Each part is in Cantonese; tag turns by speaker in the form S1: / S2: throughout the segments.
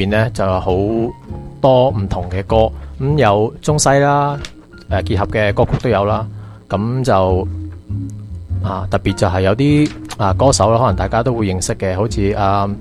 S1: 邊咧就有好多唔同嘅歌，咁有中西啦，結合嘅歌曲都有啦。咁就特別就係有啲歌手啦，可能大家都會認識嘅，好似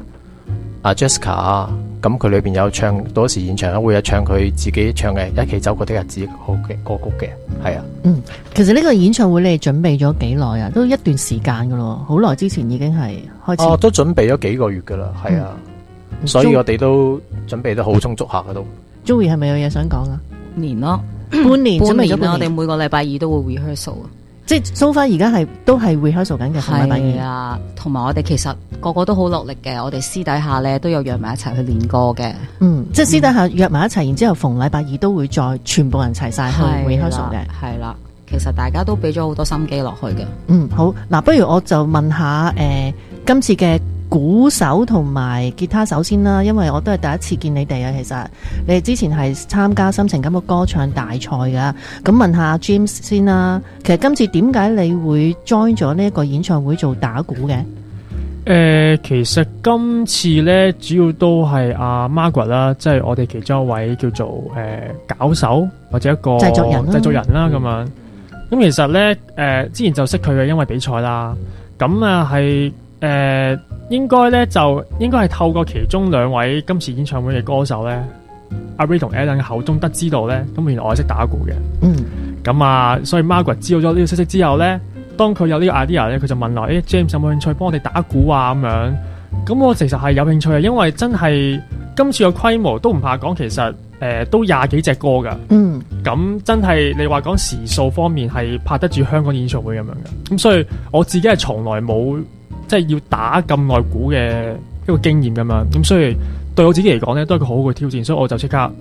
S1: Jessica 啊，咁佢裏邊有唱到時現場會有唱佢自己唱嘅《一起走過的日子》好嘅歌曲嘅，係啊。
S2: 其實呢個演唱會你哋準備咗幾耐啊？都一段時間噶咯，好耐之前已經係開始。
S1: 都準備咗幾個月噶啦，係啊。所以我哋都準備得好充足下噶都。
S2: Joey 係咪有嘢想講啊？
S3: 年咯，
S2: 半年準備咗半年。
S3: 我哋每個禮拜二都會 rehearsal 啊。
S2: 即係 so far 而家都係 rehearsal 緊嘅，
S3: 係啊，同埋我哋其實個個都好落力嘅，我哋私底下咧都有約埋一齊去練歌嘅。
S2: 即係私底下約埋一齊，然之後逢禮拜二都會再全部人齊晒去 rehearsal 嘅。
S3: 係啦，其實大家都俾咗好多心機落去嘅。
S2: 好，嗱，不如我就問下今次嘅鼓手同埋吉他手先啦，因為我都係第一次見你哋啊。其實你哋之前係參加心情感嘅歌唱大賽噶，咁問下 James 先啦。其實今次點解你會 join 咗呢一個演唱會做打鼓嘅？
S4: 其實今次咧主要都係阿 Margaret 啦，即係我哋其中一位叫做搞手或者一個製作人啦咁樣。咁其實咧之前就識佢嘅，因為比賽啦。咁係應該係透過其中兩位今次演唱會嘅歌手咧，阿 Ray 同 Alan 嘅口中得知道咧，咁原來我係識打鼓嘅。咁所以 Margaret 知道咗呢個消息之後咧，當佢有呢個 idea 咧，佢就問我，James 有冇興趣幫我哋打鼓啊？咁樣，咁我其實係有興趣嘅，因為真係今次嘅規模都唔怕講，其實都20幾隻歌噶。咁真係你話講時數方面係拍得住香港演唱會咁樣嘅。咁所以我自己係從來冇即係要打咁耐鼓嘅一個經驗咁樣。咁所以對我自己嚟講咧，都係一個好好嘅挑戰，所以我就即刻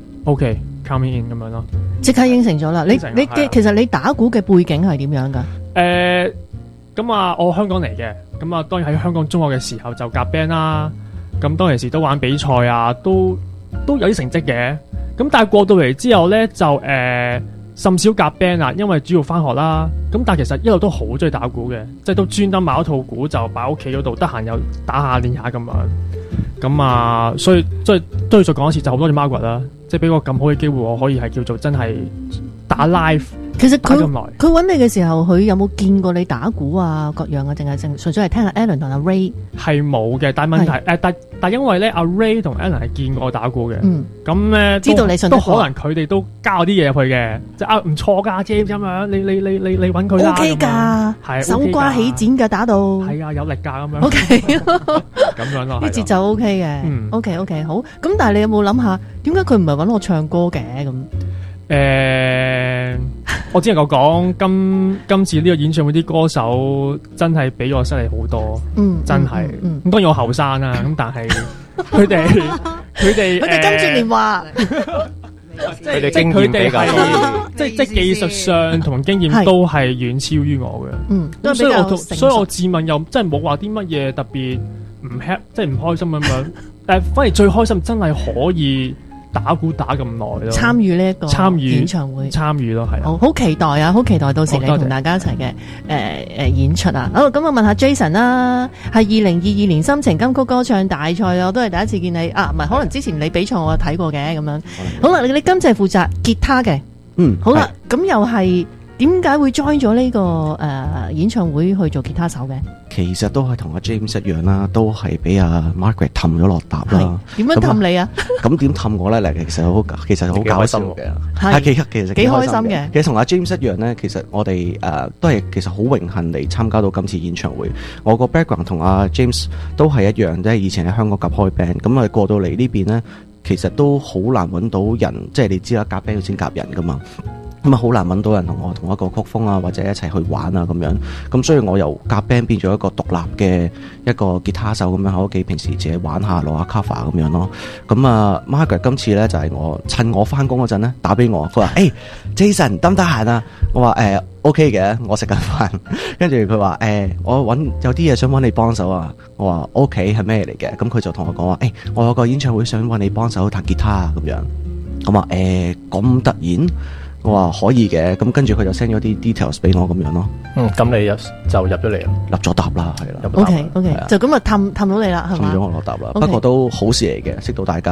S4: OK，come in 咁樣咯。即刻
S2: 應承咗啦！你其實你打鼓嘅背景係點樣噶？
S4: 咁我香港嚟嘅，咁當然喺香港中學嘅時候就夾 band 啦，咁當其時都玩比賽啊，都有啲成績嘅。咁但係過到嚟之後咧，就甚少夾 band 啦，因為主要翻學啦。咁但係其實一路都好中意打鼓嘅，即係都專登買一套鼓就擺屋企嗰度，得閒又打下練下咁樣。咁所以都要再講一次，就好多謝 Margaret 啦，即係俾我咁好嘅機會，我可以係叫做真係打 live。
S2: 其實佢揾你嘅時候，佢有冇見過你打鼓啊各樣啊，定係純粹係聽下 Alan 同阿 Ray？ 係
S4: 冇嘅，但係問題但因為咧阿 Ray 同 Alan 係見過我打鼓嘅，咁咧
S2: 知道你信得過，
S4: 都可能佢哋都交啲嘢入去嘅，即係唔錯㗎 James 咁樣，你揾佢啦
S2: OK 㗎，係手瓜起剪㗎打到，
S4: 係啊有力㗎咁樣
S2: OK
S4: 咁樣咯，
S2: 啲節奏 OK 嘅，OK 好。咁但係你有冇諗下點解佢唔係揾我唱歌嘅咁？
S4: 我只能夠講今次呢個演唱會啲歌手真係比我犀利好多，真係。咁當然我後生啦，咁但係佢哋
S2: 跟住你話，
S1: 佢哋經驗比較多，
S4: 即係技術上同經驗都係遠超於我嘅。所以我自問又真係冇話啲乜嘢特別唔 happy，即係唔開心咁樣。但係反而最開心真係可以打鼓打咁耐咯，
S2: 參與呢一個演唱會，
S4: 參與咯，係
S2: 好期待啊！好期待到時你同大家一齊嘅演出啊！好，咁我問下 Jason 啦，係2022年心情金曲歌唱大賽啊，我都係第一次見你啊，唔係可能之前你比賽我有睇過嘅咁樣。好啦，你今次係負責吉他嘅，好啦，咁又係點解會 join 咗呢個演唱會去做吉他手嘅？
S5: 其實都係同阿 James 一樣啦，都係俾阿 Margaret 氹咗落搭啦。
S2: 點樣氹你啊？咁
S5: 點氹我咧？其實好搞笑嘅，係其實幾開心嘅。其實同阿 James 一樣咧，其實我哋都係其實好榮幸嚟參加到今次演唱會。我個 background 同阿 James 都係一樣，即係以前喺香港夾開 band，咁啊過到嚟呢邊咧，其實都好難揾到人，即係你知啦，夾 band 要先夾人噶嘛。咁啊，好難揾到人同我同一個曲風啊，或者一齊去玩啊咁樣。咁所以我由夾 band 變咗一個獨立嘅一個吉他手咁樣喺屋企平時自己玩下攞下 cover 咁樣咯。咁啊 Margaret 今次咧就係趁我翻工嗰陣咧打俾我，佢話Jason 得唔得閒啊？我話OK 嘅，我食緊飯。跟住佢話我有啲嘢想揾你幫手啊。我話 OK 係咩嚟嘅？咁佢就同我講話我有個演唱會想揾你幫手彈吉他啊咁樣。咁話咁突然？我話可以嘅，咁跟住佢就 send 咗啲 details 俾我咁樣咯。
S1: 咁你就入咗嚟啦，
S5: 入咗搭啦，係啦。
S2: OK，就咁啊氹到你啦，係嘛？
S5: 氹咗我落搭啦，不過都好事嚟嘅，識到大家。